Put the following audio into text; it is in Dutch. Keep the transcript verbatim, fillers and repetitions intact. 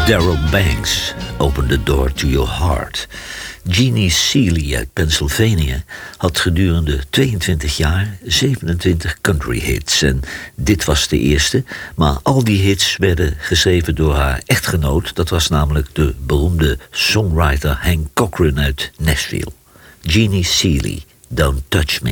Darryl Banks, Open the Door to Your Heart. Jeannie Seely uit Pennsylvania had gedurende tweeëntwintig jaar zevenentwintig country hits. En dit was de eerste, maar al die hits werden geschreven door haar echtgenoot. Dat was namelijk de beroemde songwriter Hank Cochran uit Nashville. Jeannie Seely, Don't Touch Me.